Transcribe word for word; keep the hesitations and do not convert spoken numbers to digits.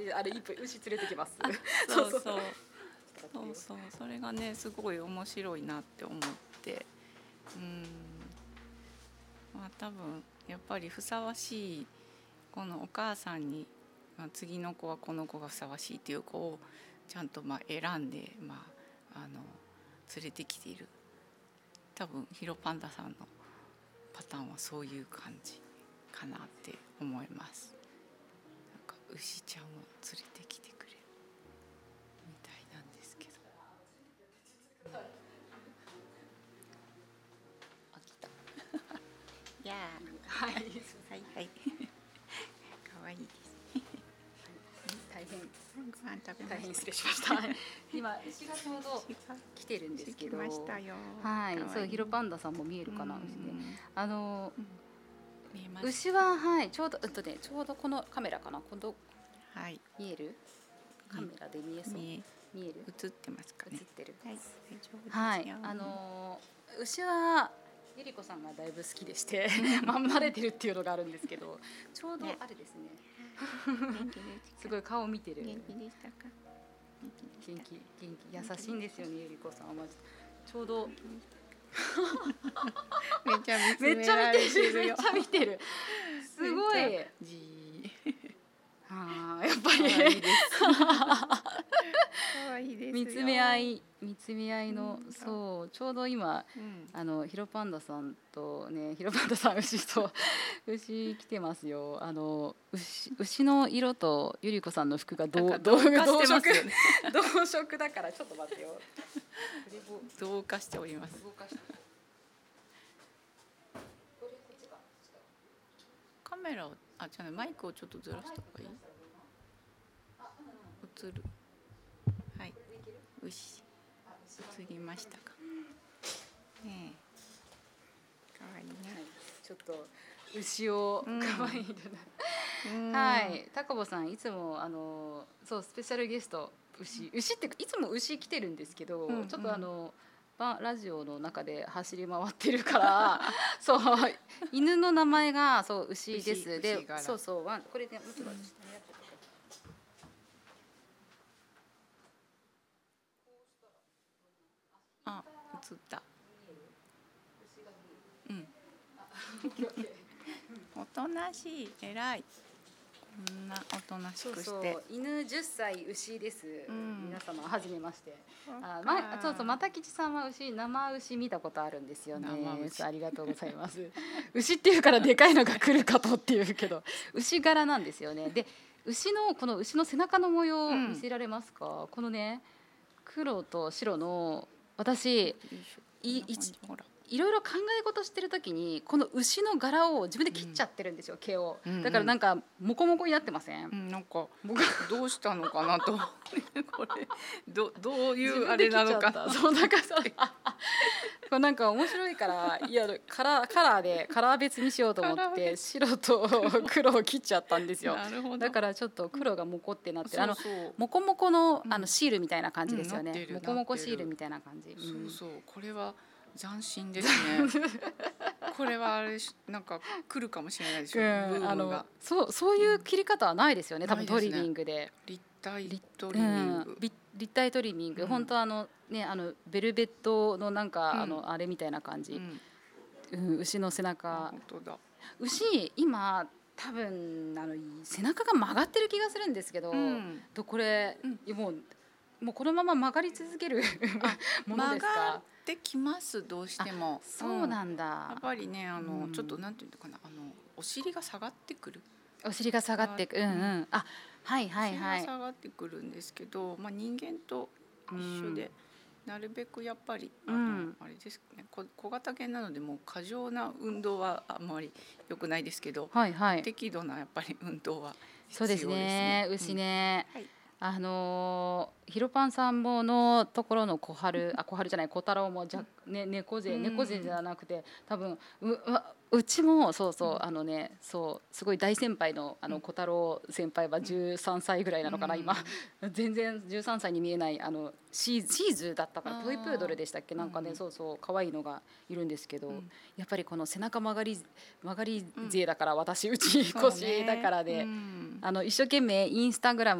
であれ一分牛連れてきます。 そうそうそうそう、それがねすごい面白いなって思って、うん、まあ多分やっぱりふさわしいこのお母さんに、まあ、次の子はこの子がふさわしいっていう子をちゃんとまあ選んで、まあ、あの連れてきている。多分ヒロパンダさんのパターンはそういう感じかなって思います。なんか牛ちゃんを連れてきてくれるみたいなんですけど。 あ、来た。 いやー、はいはいはい。可愛いです。 大変ご飯食べました。 大変失礼しました。今牛がちょうど来てるんですけど、 来ましたよ。 はい、 可愛いそうヒロパンダさんも見えるかな、牛で、あの、 うん、見えます。 牛ははいちょうどえっとねちょうどこのカメラかな、今度、はい、見える？カメラで見えそう。見え、見える？ 映ってますかね。映ってる。はい、 はい、あの牛はゆりこさんがだいぶ好きでしてまんまれてるっていうのがあるんですけど、ちょうどあれですね。すごい顔見てる。 元気でしたか？ 元気元気優しいんですよね、ゆりこさんは。ちょうどめっちゃ見つめっちゃ見められてるめっちゃ見てる。すごい。 じああやっぱり可愛いです。 見つめ合い見つめ合いの、うん、そうちょうど今、うん、あのヒロパンダさんとねヒロパンダさん牛と牛来てますよ。あの 牛, 牛の色とゆりこさんの服が同同色同色だからちょっと待ってよ。 同化しております。カメラをあじゃあマイクをちょっとずらした方がいい？映る。はい。牛映りましたか。ねえ。可愛いね。 はい、ちょっと牛を可愛いな。はい。タコボさんいつもあのそうスペシャルゲスト牛牛っていつも牛来てるんですけど、うんうん、ちょっとあのラジオの中で走り回ってるからそう犬の名前がそう牛です。でそうそうワンこれで、ね、もうちょっと下にやってあ映った。うん。おとなしい偉い。こんなおとなしくして。 そうそう犬じゅっさい牛です、うん、皆様はじめまして。あ、ま、そうそう又吉さんは牛生牛見たことあるんですよね。ありがとうございます。牛っていうからでかいのが来るかとっていうけど牛柄なんですよね。で牛のこの牛の背中の模様を見せられますか、うん、このね黒と白の私いいろいろ考え事してる時にこの牛の柄を自分で切っちゃってるんですよ、うん、毛を、うんうん、だからなんかモコモコになってません、 うん、なんかどうしたのかなとこれ ど, どういうあれなのかそうなんかそうこれなんか面白いからいやカラーカラーでカラー別にしようと思って白と黒を切っちゃったんですよ。 なるほど。 だからちょっと黒がモコってなってる、うん、あのモコモコのあのシールみたいな感じですよね、うん、モコモコシールみたいな感じ、 うん、そうそうこれは斬新ですねこれはあれなんか来るかもしれないでしょ、うん、 あのそうそういう切り方はないですよね、うん、多分トリミングで、 立体トリミング、 うん、立体トリミング、うん、本当あのねあのベルベットのなんか、うん、あのあれみたいな感じ、うんうん、牛の背中、 本当だ。 牛今多分あの背中が曲がってる気がするんですけど、うん、これ、うん、もうもうこのまま曲がり続けるものですか？ 曲がってきますどうしても。 そうなんだ、うん、 やっぱりねあの、うん、ちょっとなんていうのかなあのお尻が下がってくる。 お尻が下がってくる、うんうん、あはいはいはい。 お尻が下がってくるんですけど、まあ人間と一緒で、うん、なるべくやっぱりあの、うん、あれですね小型犬なのでもう過剰な運動はあんまり良くないですけど、 はいはい、 適度なやっぱり運動は必要ですね。そうですね牛ね。うんはいあのー、ヒロパンさんものところの小春あ小春じゃない小太郎もじゃ、ね、猫背、うん、猫背じゃなくて多分 う, うちもそうそう、うん、あのねそうすごい大先輩 の, あの小太郎先輩はじゅうさんさいぐらいなのかな、うん、今全然じゅうさんさいに見えないあのシー シーズだったからトイプードルでしたっけなんかね、うん、そうそう可愛いのがいるんですけど、うん、やっぱりこの背中曲がり曲がり勢だから、うん、私うち腰だからで、ねうん、あの一生懸命インスタグラム